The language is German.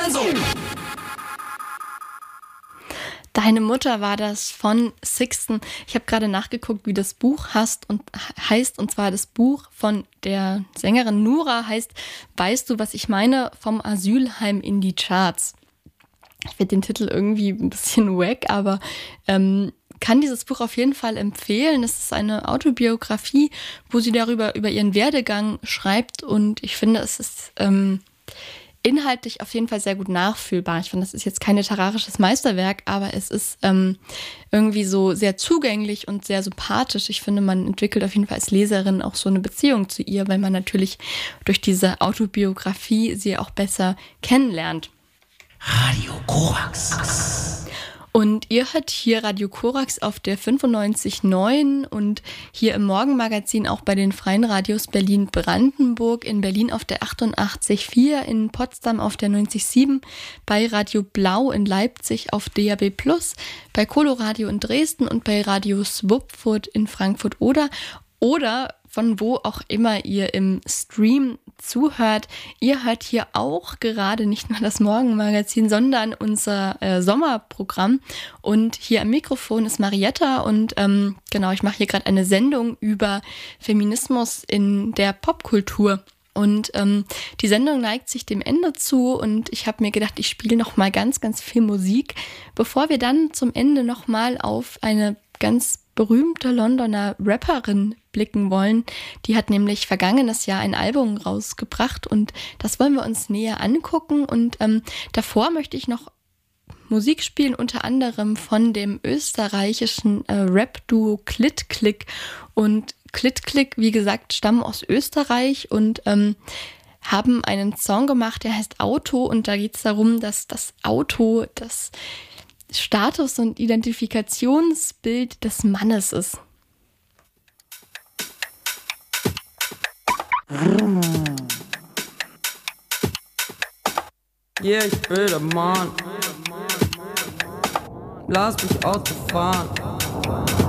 Deine Mutter war das von Sixten. Ich habe gerade nachgeguckt, wie das Buch heißt, und zwar das Buch von der Sängerin Nura heißt Weißt du, was ich meine? Vom Asylheim in die Charts. Ich finde den Titel irgendwie ein bisschen wack, aber kann dieses Buch auf jeden Fall empfehlen. Es ist eine Autobiografie, wo sie über ihren Werdegang schreibt, und ich finde, es ist inhaltlich auf jeden Fall sehr gut nachfühlbar. Ich finde, das ist jetzt kein literarisches Meisterwerk, aber es ist irgendwie so sehr zugänglich und sehr sympathisch. Ich finde, man entwickelt auf jeden Fall als Leserin auch so eine Beziehung zu ihr, weil man natürlich durch diese Autobiografie sie auch besser kennenlernt. Radio Korax. Und ihr hört hier Radio Korax auf der 95.9 und hier im Morgenmagazin auch bei den Freien Radios Berlin-Brandenburg, in Berlin auf der 88.4, in Potsdam auf der 90.7, bei Radio Blau in Leipzig auf DAB+, bei Coloradio in Dresden und bei Radio Swupfurt in Frankfurt oder von wo auch immer ihr im Stream zuhört. Ihr hört hier auch gerade nicht nur das Morgenmagazin, sondern unser Sommerprogramm. Und hier am Mikrofon ist Marietta und genau, ich mache hier gerade eine Sendung über Feminismus in der Popkultur. Und die Sendung neigt sich dem Ende zu und ich habe mir gedacht, ich spiele noch mal ganz, ganz viel Musik, bevor wir dann zum Ende noch mal auf eine ganz berühmte Londoner Rapperin blicken wollen. Die hat nämlich vergangenes Jahr ein Album rausgebracht und das wollen wir uns näher angucken. Und davor möchte ich noch Musik spielen, unter anderem von dem österreichischen Rap-Duo Klitt-Klick. Und Klitt-Klick, wie gesagt, stammen aus Österreich und haben einen Song gemacht, der heißt Auto. Und da geht es darum, dass das Auto das Status- und Identifikationsbild des Mannes ist. Yeah, ich will der Mann. Lass mich Auto fahren.